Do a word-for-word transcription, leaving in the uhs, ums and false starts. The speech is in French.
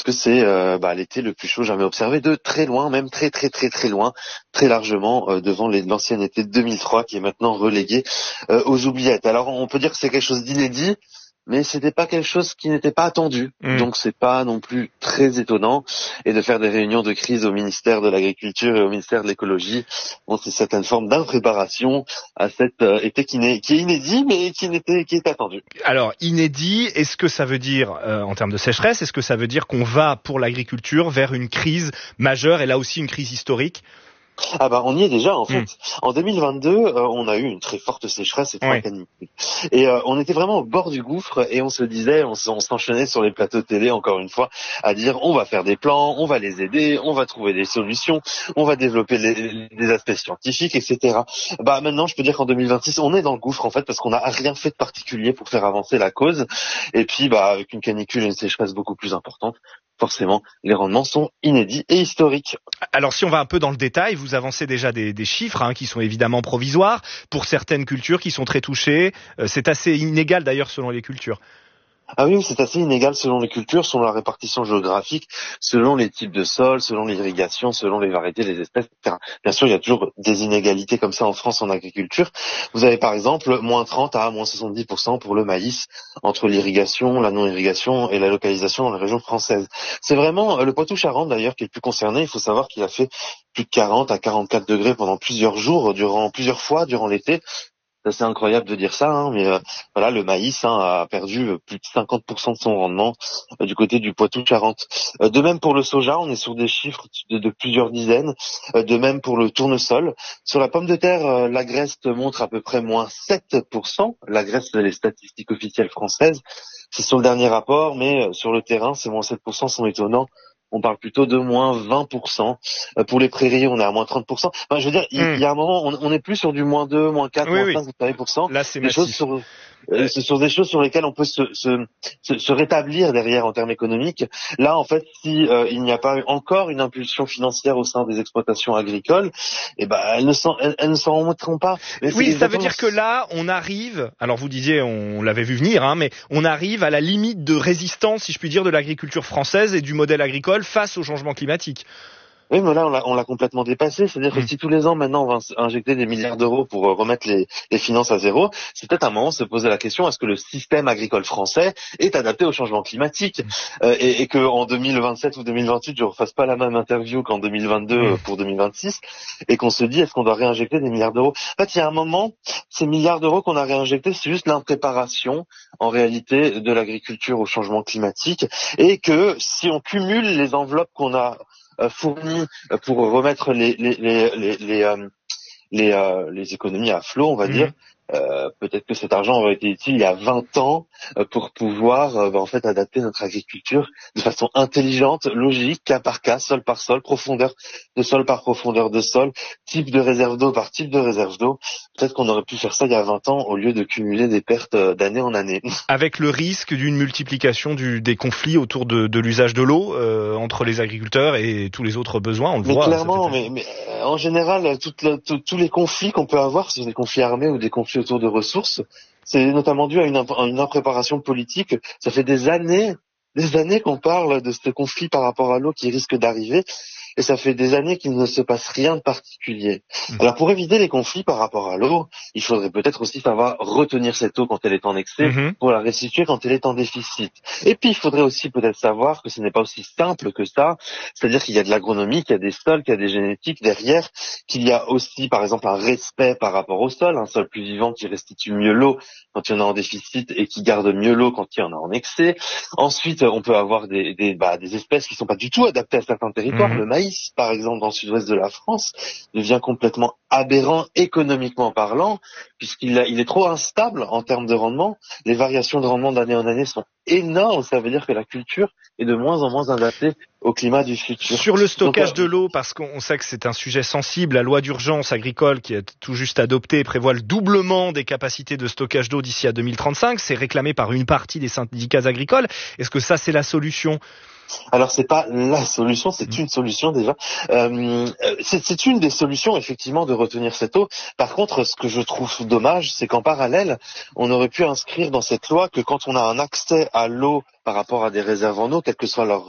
puisque c'est euh, bah, l'été le plus chaud jamais observé de très loin, même très très très très loin, très largement euh, devant les, l'ancien été de deux mille trois qui est maintenant relégué euh, aux oubliettes. Alors on peut dire que c'est quelque chose d'inédit, mais c'était pas quelque chose qui n'était pas attendu. Mmh. Donc c'est pas non plus très étonnant. Et de faire des réunions de crise au ministère de l'Agriculture et au ministère de l'Écologie, bon, c'est certaine forme d'impréparation à cet euh, été qui, n'est, qui est inédit, mais qui n'était qui est attendu. Alors, inédit, est-ce que ça veut dire, euh, en termes de sécheresse, est-ce que ça veut dire qu'on va, pour l'agriculture, vers une crise majeure, et là aussi une crise historique ? Ah bah on y est déjà en fait. Mmh. En deux mille vingt-deux, euh, on a eu une très forte sécheresse et trois Oui. canicules. Et euh, on était vraiment au bord du gouffre et on se disait, on, on s'enchaînait sur les plateaux de télé encore une fois à dire on va faire des plans, on va les aider, on va trouver des solutions, on va développer les, les aspects scientifiques, et cetera. Bah maintenant, je peux dire qu'en deux mille vingt-six, on est dans le gouffre en fait parce qu'on n'a rien fait de particulier pour faire avancer la cause. Et puis bah avec une canicule et une sécheresse beaucoup plus importante, forcément, les rendements sont inédits et historiques. Alors, si on va un peu dans le détail, vous avancez déjà des, des chiffres hein, qui sont évidemment provisoires pour certaines cultures qui sont très touchées. Euh, c'est assez inégal d'ailleurs selon les cultures. Ah oui, c'est assez inégal selon les cultures, selon la répartition géographique, selon les types de sols, selon l'irrigation, selon les variétés des espèces, et cetera. Bien sûr, il y a toujours des inégalités comme ça en France en agriculture. Vous avez par exemple moins trente à moins soixante-dix pour cent pour le maïs entre l'irrigation, la non-irrigation et la localisation dans les régions françaises. C'est vraiment le Poitou-Charentes d'ailleurs qui est le plus concerné. Il faut savoir qu'il a fait plus de quarante à quarante-quatre degrés pendant plusieurs jours, durant plusieurs fois durant l'été. C'est assez incroyable de dire ça, hein, mais euh, voilà, le maïs hein, a perdu euh, plus de cinquante pour cent de son rendement euh, du côté du Poitou-Charentes. Euh, de même pour le soja, on est sur des chiffres de, de plusieurs dizaines. Euh, de même pour le tournesol. Sur la pomme de terre, euh, l'Agreste montre à peu près moins sept pour cent. L'Agreste, les statistiques officielles françaises. C'est sur le dernier rapport, mais euh, sur le terrain, ces moins sept pour cent sont étonnants. On parle plutôt de moins vingt pour cent. Euh, pour les prairies, on est à moins trente pour cent. Enfin, je veux dire, il Mmh. y, y a un moment, on n'est plus sur du moins deux, moins quatre, Oui, moins oui. cinq, vous savez, pour cent. Là, c'est Des choses massif. sur, euh, ce sont des choses sur lesquelles on peut se, se, se, se rétablir derrière en termes économiques. Là, en fait, si euh, il n'y a pas eu encore une impulsion financière au sein des exploitations agricoles, eh ben, elles ne s'en, elles, elles ne s'en remettront pas. Mais Oui, c'est ça veut exactement... dire que là, on arrive, alors vous disiez, on l'avait vu venir, hein, mais on arrive à la limite de résistance, si je puis dire, de l'agriculture française et du modèle agricole face au changement climatique. Oui, mais là, on l'a, on l'a complètement dépassé. C'est-à-dire que Mmh. si tous les ans, maintenant, on va injecter des milliards d'euros pour euh, remettre les, les finances à zéro, c'est peut-être un moment de se poser la question, est-ce que le système agricole français est adapté au changement climatique euh, et, et qu'en deux mille vingt-sept ou deux mille vingt-huit, je ne refasse pas la même interview qu'en deux mille vingt-deux Mmh. euh, pour deux mille vingt-six et qu'on se dit, est-ce qu'on doit réinjecter des milliards d'euros? En fait, il y a un moment, ces milliards d'euros qu'on a réinjectés, c'est juste l'impréparation, en réalité, de l'agriculture au changement climatique et que si on cumule les enveloppes qu'on a fournis pour remettre les les les les les, euh, les, euh, les économies à flot, on va Mmh. dire. Euh, peut-être que cet argent aurait été utile il y a vingt ans euh, pour pouvoir euh, bah, en fait adapter notre agriculture de façon intelligente, logique, cas par cas, sol par sol, profondeur de sol par profondeur de sol, type de réserve d'eau par type de réserve d'eau. Peut-être qu'on aurait pu faire ça il y a vingt ans au lieu de cumuler des pertes euh, d'année en année. Avec le risque d'une multiplication du, des conflits autour de, de l'usage de l'eau euh, entre les agriculteurs et tous les autres besoins, on le Mais voit. clairement, Ça fait... mais, mais euh, en général, toute la- tout- tous les conflits qu'on peut avoir, ce sont des conflits armés ou des conflits autour de ressources. C'est notamment dû à une, imp- à une impréparation politique. Ça fait des années, des années qu'on parle de ce conflit par rapport à l'eau qui risque d'arriver. Et ça fait des années qu'il ne se passe rien de particulier. Mmh. Alors pour éviter les conflits par rapport à l'eau, il faudrait peut-être aussi savoir retenir cette eau quand elle est en excès Mmh. pour la restituer quand elle est en déficit. Et puis il faudrait aussi peut-être savoir que ce n'est pas aussi simple que ça, c'est-à-dire qu'il y a de l'agronomie, qu'il y a des sols, qu'il y a des génétiques derrière, qu'il y a aussi par exemple un respect par rapport au sol, un sol plus vivant qui restitue mieux l'eau quand il y en a en déficit et qui garde mieux l'eau quand il y en a en excès. Ensuite, on peut avoir des, des, bah, des espèces qui sont pas du tout adaptées à certains territoires. Mmh. Le maïs, par exemple, dans le sud-ouest de la France, devient complètement aberrant économiquement parlant, puisqu'il a, il est trop instable en termes de rendement. Les variations de rendement d'année en année sont énormes. Ça veut dire que la culture est de moins en moins adaptée au climat du futur. Sur le stockage Donc, euh, de l'eau, parce qu'on sait que c'est un sujet sensible, la loi d'urgence agricole qui est tout juste adoptée prévoit le doublement des capacités de stockage d'eau d'ici à deux mille trente-cinq. C'est réclamé par une partie des syndicats agricoles. Est-ce que ça, c'est la solution ? Alors c'est pas la solution, c'est une solution déjà. Euh, c'est, c'est une des solutions effectivement de retenir cette eau. Par contre, ce que je trouve dommage, c'est qu'en parallèle, on aurait pu inscrire dans cette loi que quand on a un accès à l'eau par rapport à des réserves en eau, quelle que soit leur